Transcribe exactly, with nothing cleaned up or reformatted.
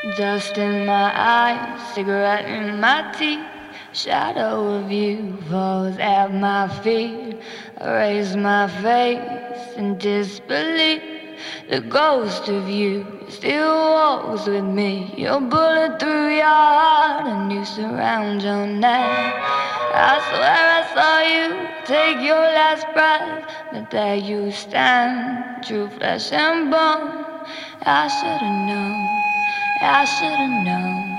Dust in my eyes, cigarette in my teeth. Shadow of you falls at my feet. I raise my face in disbelief. The ghost of you still walks with me. Your bullet through your heart, a noose around your neck. I swear I saw you take your last breath, but there you stand, true flesh and bone. I should've known, I should've known.